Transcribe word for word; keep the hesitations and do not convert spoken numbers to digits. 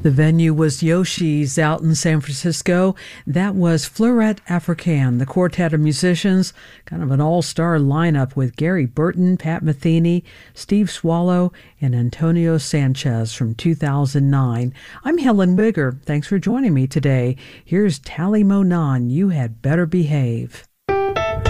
The venue was Yoshi's out in San Francisco. That was Fleurette Africaine, the quartet of musicians, kind of an all-star lineup with Gary Burton, Pat Metheny, Steve Swallow, and Antonio Sanchez from two thousand nine. I'm Helen Bigger. Thanks for joining me today. Here's Tally Monan, You Had Better Behave.